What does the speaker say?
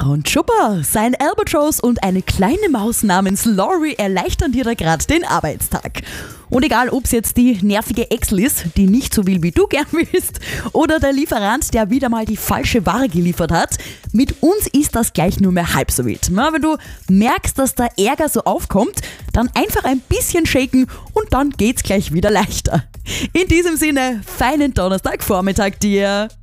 Aaron Schupper, sein Albatross und eine kleine Maus namens Lori erleichtern dir da gerade den Arbeitstag. Und egal, ob es jetzt die nervige Excel ist, die nicht so will, wie du gern willst, oder der Lieferant, der wieder mal die falsche Ware geliefert hat, mit uns ist das gleich nur mehr halb so wild. Na, wenn du merkst, dass der Ärger so aufkommt, dann einfach ein bisschen shaken und dann geht's gleich wieder leichter. In diesem Sinne, feinen Donnerstagvormittag dir!